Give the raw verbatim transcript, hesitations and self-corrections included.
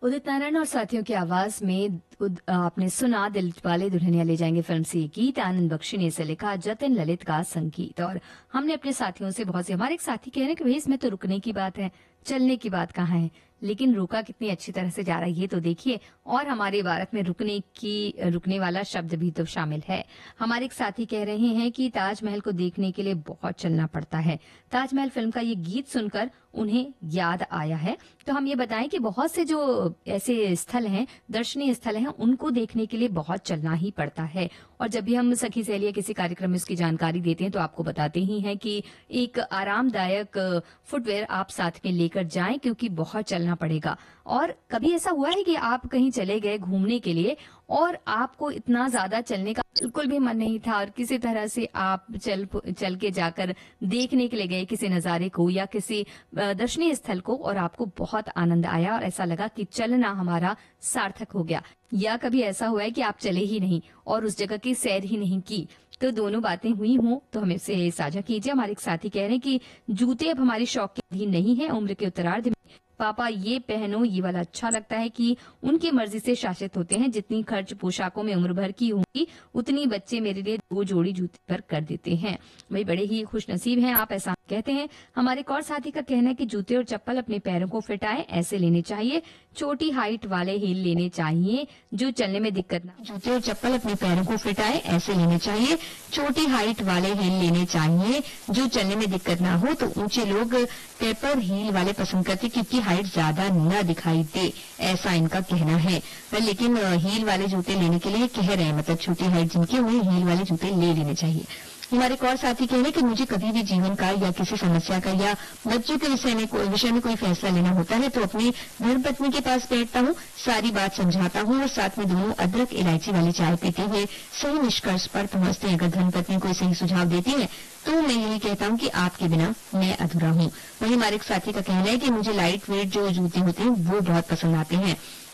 उदित नारायण और साथियों की आवाज में उद, आपने सुना दिल वाले दुल्हनिया ले जाएंगे फिल्म से ये गीत। आनंद बख्शी ने इसे लिखा, जतिन ललित का संगीत। और हमने अपने साथियों से बहुत से, हमारे एक साथी कह रहे हैं कि भाई इसमें तो रुकने की बात है, चलने की बात कहाँ है, लेकिन रोका कितनी अच्छी तरह से जा रहा है ये तो देखिए। और हमारे इबारत में रुकने की रुकने वाला शब्द भी तो शामिल है। हमारे एक साथी कह रहे हैं कि ताजमहल को देखने के लिए बहुत चलना पड़ता है। ताजमहल फिल्म का ये गीत सुनकर उन्हें याद आया है। तो हम ये बताएं कि बहुत से जो ऐसे स्थल हैं, दर्शनीय स्थल हैं, उनको देखने के लिए बहुत चलना ही पड़ता है। और जब भी हम सखी सहेलियां किसी कार्यक्रम में इसकी जानकारी देते हैं तो आपको बताते ही हैं कि एक आरामदायक फुटवेयर आप साथ में लेकर जाएं, क्योंकि बहुत चलना पड़ेगा। और कभी ऐसा हुआ है कि आप कहीं चले गए घूमने के लिए और आपको इतना ज्यादा चलने का बिल्कुल भी मन नहीं था, और किसी तरह से आप चल चल के जाकर देखने के लिए गए किसी नजारे को या किसी दर्शनीय स्थल को, और आपको बहुत आनंद आया और ऐसा लगा कि चलना हमारा सार्थक हो गया। या कभी ऐसा हुआ है कि आप चले ही नहीं और उस जगह की सैर ही नहीं की। तो दोनों बातें हुई हों तो हमें से साझा कीजिए। हमारे एक साथी कह रहे हैं कि जूते अब हमारी शौक के अधीन नहीं है। उम्र के उत्तरार्ध में पापा ये पहनो, ये वाला अच्छा लगता है कि उनकी मर्जी से शासित होते हैं। जितनी खर्च पोशाकों में उम्र भर की होगी उतनी बच्चे मेरे लिए दो जोड़ी जूते पर कर देते हैं। भाई बड़े ही खुश नसीब हैं आप, ऐसा कहते हैं। हमारे एक और साथी का कहना है कि जूते और चप्पल अपने पैरों को फिट आए ऐसे लेने चाहिए। छोटी हाइट वाले हील लेने चाहिए जो चलने में दिक्कत ना। जूते और चप्पल अपने पैरों को फिट आए ऐसे लेने चाहिए। छोटी हाइट वाले हील लेने चाहिए जो चलने में दिक्कत ना हो। तो ऊंचे लोग टेपर हील वाले पसंद करते क्योंकि हाइट ज्यादा न दिखाई दे, ऐसा इनका कहना है। लेकिन हील वाले जूते लेने के लिए कह रहे हैं, मतलब छोटी हाइट जिनके हुए हील वाले जूते ले लेने चाहिए। हमारे एक और साथी कह रहे हैं कि मुझे कभी भी जीवन का या किसी समस्या का या बच्चों के विषय में कोई विषय में कोई फैसला लेना होता है तो अपनी धर्मपत्नी के पास बैठता हूँ, सारी बात समझाता हूँ और साथ में दोनों अदरक इलायची वाली चाय पीते हुए सही निष्कर्ष पर पहुंचते हैं। अगर धर्मपत्नी कोई सही सुझाव देती है तो मैं यही कहता हूँ कि आपके बिना मैं अधूरा हूँ। वहीं हमारे एक साथी का कहना है कि मुझे लाइट वेट जो जूते होते हैं वो बहुत पसंद आते हैं।